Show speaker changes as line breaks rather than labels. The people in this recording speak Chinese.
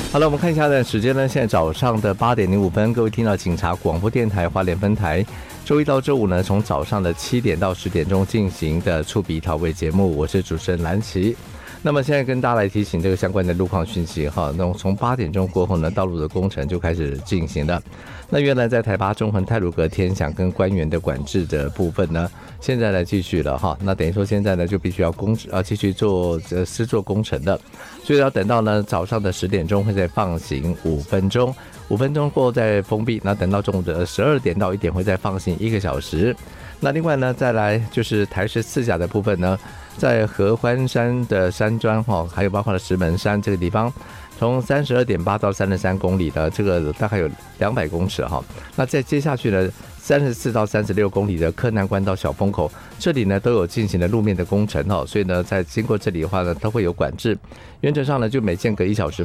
好了，我们看一下的时间呢，现在早上的8点05分，各位听到警察广播电台花莲分台，周一到周五呢，从早上的7点到10点钟进行的触鼻调味节目，我是主持人蓝琪。那么现在跟大家来提醒这个相关的路况讯息哈，那从8点钟过后呢，道路的工程就开始进行了。那原来在台八中横太鲁阁天祥跟官员的管制的部分呢，现在来继续了哈。那等于说现在呢就必须要继续做施作工程的，所以要等到呢早上的10点钟会再放行5分钟，5分钟过后再封闭。那等到中午的12点到1点会再放行1个小时。那另外呢，再来就是台十四甲的部分呢，在合欢山的山庄还有包括了石门山这个地方，从32.8到33公里的这个大概有200公尺哈。那再接下去呢，34到36公里的柯南关到小风口，这里呢都有进行了路面的工程所以呢，在经过这里的话呢，都会有管制。原则上呢，就每间隔1小时